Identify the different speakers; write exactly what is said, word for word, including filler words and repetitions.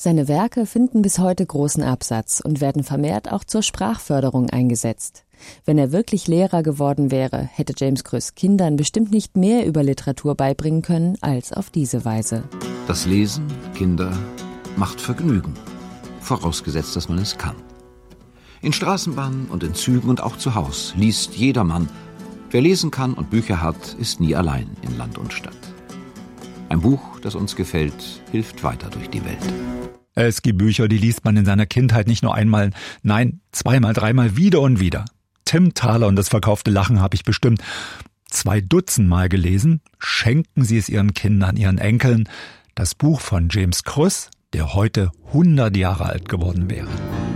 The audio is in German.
Speaker 1: Seine Werke finden bis heute großen Absatz und werden vermehrt auch zur Sprachförderung eingesetzt. Wenn er wirklich Lehrer geworden wäre, hätte James Kröss Kindern bestimmt nicht mehr über Literatur beibringen können als auf diese Weise.
Speaker 2: Das Lesen, Kinder, macht Vergnügen, vorausgesetzt, dass man es kann. In Straßenbahnen und in Zügen und auch zu Haus liest jedermann. Wer lesen kann und Bücher hat, ist nie allein in Land und Stadt. Ein Buch, das uns gefällt, hilft weiter durch die Welt.
Speaker 3: Es gibt Bücher, die liest man in seiner Kindheit nicht nur einmal, nein, zweimal, dreimal, wieder und wieder. Tim Thaler und das verkaufte Lachen habe ich bestimmt zwei Dutzend Mal gelesen. Schenken Sie es Ihren Kindern, Ihren Enkeln. Das Buch von James Kröss, der heute hundert Jahre alt geworden wäre.